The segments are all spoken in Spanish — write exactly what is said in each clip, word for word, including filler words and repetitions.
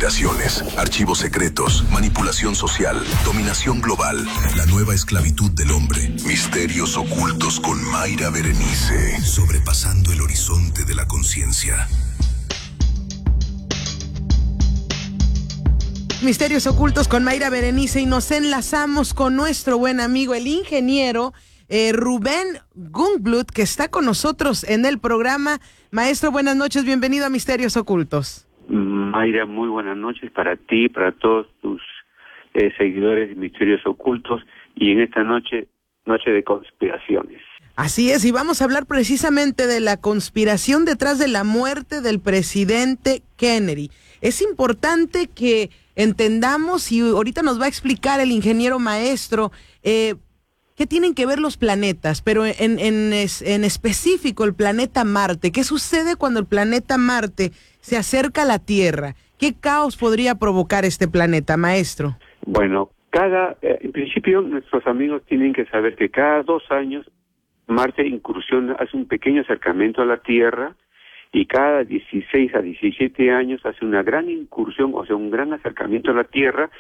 conspiraciones, archivos secretos, manipulación social, dominación global, la nueva esclavitud del hombre, misterios ocultos con Mayra Berenice, sobrepasando el horizonte de la conciencia. Misterios ocultos con Mayra Berenice, y nos enlazamos con nuestro buen amigo, el ingeniero eh, Rubén Gungblut, que está con nosotros en el programa. Maestro, buenas noches, bienvenido a Misterios Ocultos. Mayra, muy buenas noches para ti, para todos tus eh, seguidores de Misterios Ocultos, y en esta noche, noche de conspiraciones. Así es, y vamos a hablar precisamente de la conspiración detrás de la muerte del presidente Kennedy. Es importante que entendamos, y ahorita nos va a explicar el ingeniero maestro, eh, qué tienen que ver los planetas, pero en, en, en específico el planeta Marte. ¿Qué sucede cuando el planeta Marte se acerca a la Tierra? ¿Qué caos podría provocar este planeta, maestro? Bueno, cada, eh, en principio nuestros amigos tienen que saber que cada dos años Marte incursiona, hace un pequeño acercamiento a la Tierra, y cada dieciséis a diecisiete años hace una gran incursión, o sea, un gran acercamiento a la Tierra,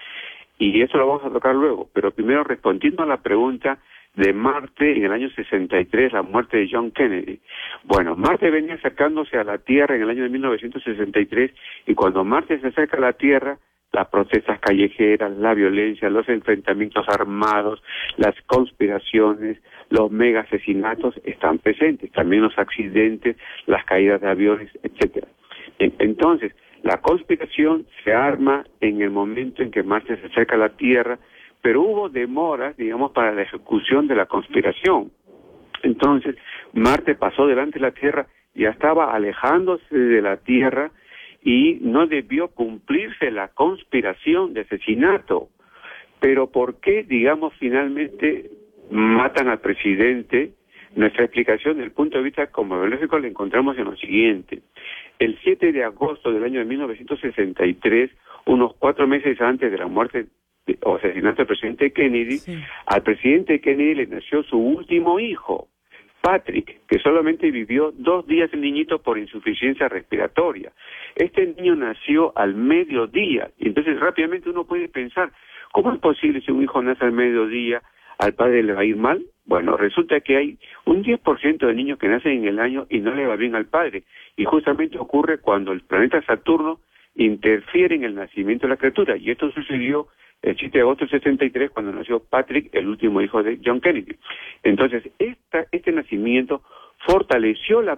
y eso lo vamos a tocar luego. Pero primero, respondiendo a la pregunta de Marte en el año sesenta y tres, la muerte de John Kennedy. Bueno, Marte venía acercándose a la Tierra en el año de mil novecientos sesenta y tres, y cuando Marte se acerca a la Tierra, las protestas callejeras, la violencia, los enfrentamientos armados, las conspiraciones, los mega asesinatos están presentes, también los accidentes, las caídas de aviones, etcétera. Entonces, la conspiración se arma en el momento en que Marte se acerca a la Tierra, pero hubo demoras, digamos, para la ejecución de la conspiración. Entonces, Marte pasó delante de la Tierra, ya estaba alejándose de la Tierra, y no debió cumplirse la conspiración de asesinato. Pero ¿por qué, digamos, finalmente matan al presidente? Nuestra explicación desde el punto de vista cosmológico la encontramos en lo siguiente. El siete de agosto del año de mil novecientos sesenta y tres, unos cuatro meses antes de la muerte de, o asesinato del presidente Kennedy, sí, al presidente Kennedy le nació su último hijo, Patrick, que solamente vivió dos días el niñito por insuficiencia respiratoria. Este niño nació al mediodía, y entonces rápidamente uno puede pensar, ¿cómo es posible si un hijo nace al mediodía, al padre le va a ir mal? Bueno, resulta que hay un diez por ciento de niños que nacen en el año y no le va bien al padre, y justamente ocurre cuando el planeta Saturno interfiere en el nacimiento de la criatura, y esto sucedió el siete de agosto del sesenta y tres, cuando nació Patrick, el último hijo de John Kennedy. Entonces, esta, este nacimiento fortaleció la